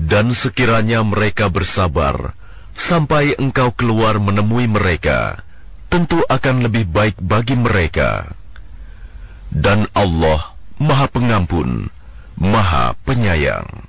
Dan sekiranya mereka bersabar sampai engkau keluar menemui mereka, tentu akan lebih baik bagi mereka. Dan Allah Maha Pengampun, Maha Penyayang.